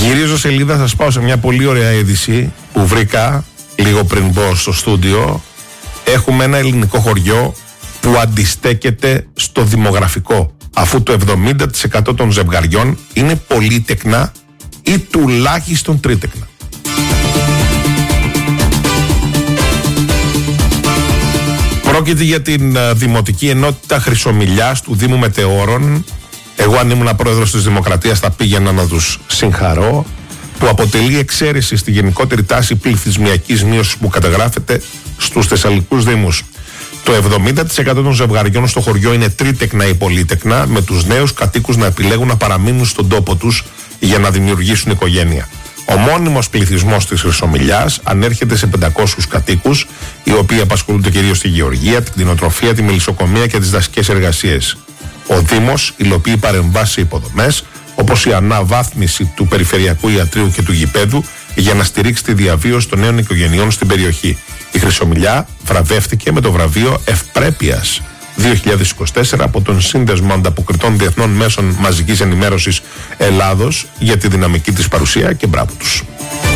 Γυρίζω σελίδα, σας πάω σε μια πολύ ωραία είδηση που βρήκα λίγο πριν μπω στο στούντιο. Έχουμε ένα ελληνικό χωριό που αντιστέκεται στο δημογραφικό, αφού το 70% των ζευγαριών είναι πολύτεκνα ή τουλάχιστον τρίτεκνα. Πρόκειται για την Δημοτική Ενότητα Χρυσομυλιάς του Δήμου Μετεώρων. Εγώ, αν ήμουν πρόεδρος της Δημοκρατίας, θα πήγαινα να τους συγχαρώ, που αποτελεί εξαίρεση στη γενικότερη τάση πληθυσμιακής μείωσης που καταγράφεται στους Θεσσαλικούς Δήμους. Το 70% των ζευγαριών στο χωριό είναι τρίτεκνα ή πολύτεκνα, με τους νέους κατοίκους να επιλέγουν να παραμείνουν στον τόπο τους για να δημιουργήσουν οικογένεια. Ο μόνιμος πληθυσμός της Χρυσομυλιάς ανέρχεται σε 500 κατοίκους, οι οποίοι απασχολούνται κυρίως στη γεωργία, την κτηνοτροφία, τη μελισσοκομεία και τις δασικές εργασίες. Ο Δήμος υλοποιεί παρεμβάσεις σε υποδομές, όπως η αναβάθμιση του Περιφερειακού Ιατρείου και του γηπέδου, για να στηρίξει τη διαβίωση των νέων οικογενειών στην περιοχή. Η Χρυσομυλιά βραβεύτηκε με το βραβείο Ευπρέπειας 2024 από τον Σύνδεσμο Ανταποκριτών Διεθνών Μέσων Μαζικής Ενημέρωσης Ελλάδος για τη δυναμική της παρουσία, και μπράβο τους.